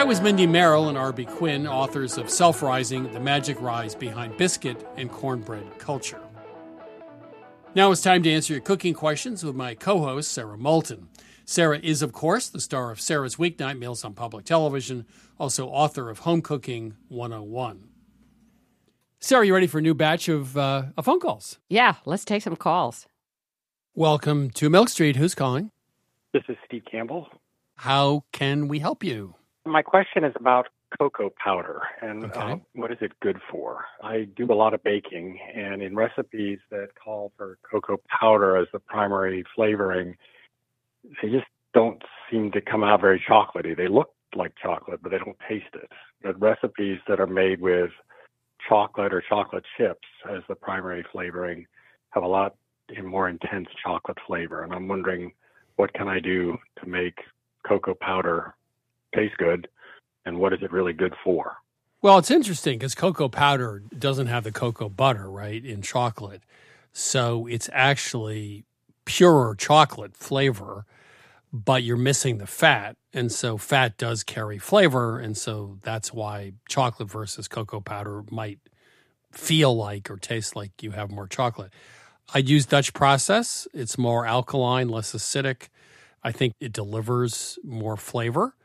That was Mindy Merrill and R.B. Quinn, authors of Self-Rising, The Magic Rise Behind Biscuit and Cornbread Culture. Now it's time to answer your cooking questions with my co-host, Sarah Moulton. Sarah is, of course, the star of Sarah's Weeknight Meals on public television, also author of Home Cooking 101. Sarah, you ready for a new batch of phone calls? Yeah, let's take some calls. Welcome to Milk Street. Who's calling? This is Steve Campbell. How can we help you? My question is about cocoa powder and Okay. what is it good for? I do a lot of baking, and in recipes that call for cocoa powder as the primary flavoring, they just don't seem to come out very chocolatey. They look like chocolate, but they don't taste it. The recipes that are made with chocolate or chocolate chips as the primary flavoring have a lot more intense chocolate flavor, and I'm wondering what can I do to make cocoa powder taste good, and what is it really good for? Well, it's interesting because cocoa powder doesn't have the cocoa butter, right, in chocolate. So it's actually purer chocolate flavor, but you're missing the fat. And so fat does carry flavor. And so that's why chocolate versus cocoa powder might feel like or taste like you have more chocolate. I'd use Dutch process. It's more alkaline, less acidic. I think it delivers more flavor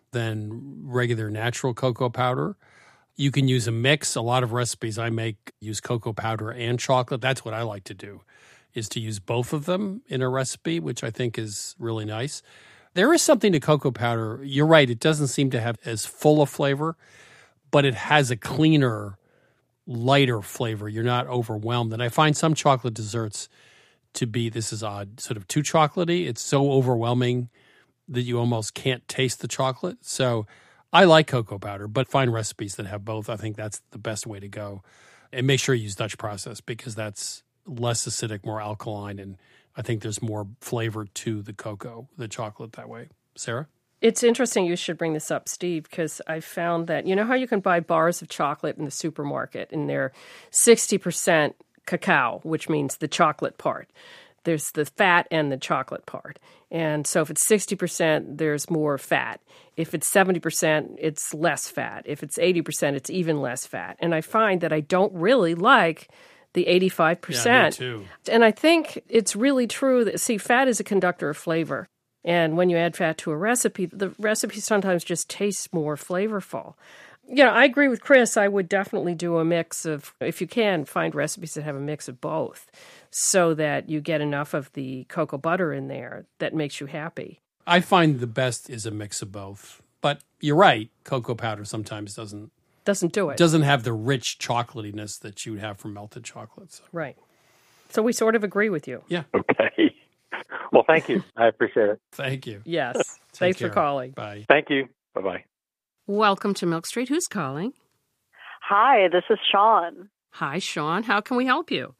than regular natural cocoa powder. You can use a mix. A lot of recipes I make use cocoa powder and chocolate. That's what I like to do, is to use both of them in a recipe, which I think is really nice. There is something to cocoa powder. You're right. It doesn't seem to have as full a flavor, but it has a cleaner, lighter flavor. You're not overwhelmed. And I find some chocolate desserts to be, this is odd, sort of too chocolatey. It's so overwhelming that you almost can't taste the chocolate. So I like cocoa powder, but find recipes that have both. I think that's the best way to go. And make sure you use Dutch process because that's less acidic, more alkaline, and I think there's more flavor to the cocoa, the chocolate that way. Sarah? It's interesting you should bring this up, Steve, because I found that, you know how you can buy bars of chocolate in the supermarket and they're 60% cacao, which means the chocolate part. There's the fat and the chocolate part. And so if it's 60%, there's more fat. If it's 70%, it's less fat. If it's 80%, it's even less fat. And I find that I don't really like the 85%. Yeah, me too. And I think it's really true that, see, fat is a conductor of flavor. And when you add fat to a recipe, the recipe sometimes just tastes more flavorful. You know, I agree with Chris. I would definitely do a mix of, if you can, find recipes that have a mix of both so that you get enough of the cocoa butter in there that makes you happy. I find the best is a mix of both. But you're right, cocoa powder sometimes doesn't do it. Doesn't have the rich chocolatiness that you would have from melted chocolate. So. Right. So we sort of agree with you. Yeah. Okay. Well, thank you. I appreciate it. Thank you. Yes. Thanks for calling. Bye. Thank you. Bye-bye. Welcome to Milk Street. Who's calling? Hi, this is Sean. Hi, Sean. How can we help you?